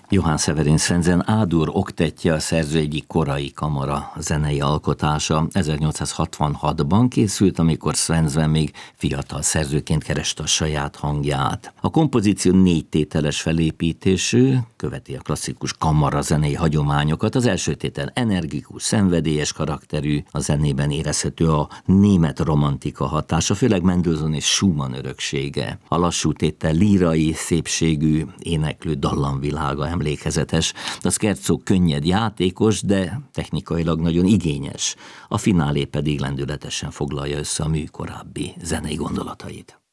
Johann Severin Svensen A-dur oktettje a szerző egyik korai kamara zenei alkotása. 1866-ban készült, amikor Svensen még fiatal szerzőként kereste a saját hangját. A kompozíció 4 tételes felépítésű, követi a klasszikus kamara zenei hagyományokat. Az első tétel energikus, szenvedélyes karakterű, a zenében érezhető a német romantika hatása, főleg Mendelssohn és Schumann öröksége. A lassú tétel lírai, szépségű, éneklő dallamvilága emlékezetes. A scherzo könnyed, játékos, de technikailag nagyon igényes. A finálé pedig lendületesen foglalja össze a mű korábbi zenei gondolatait.